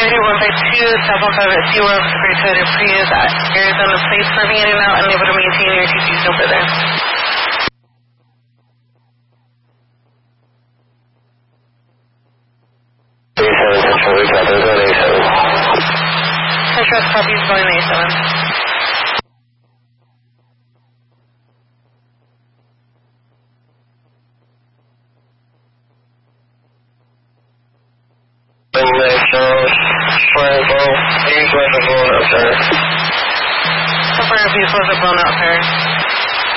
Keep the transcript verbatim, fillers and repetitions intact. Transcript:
thirty one five two, South one five at SeaWorld, Super Toyota Prius at Arizona Place for being in and out and able to maintain your T Cs no further. eighty-seven, Central, reach out, there's one eighty-seven. Central, copies, going eighty-seven. Fire boat, these weapons blown up, sir. So far, vehicles are blown out, sir.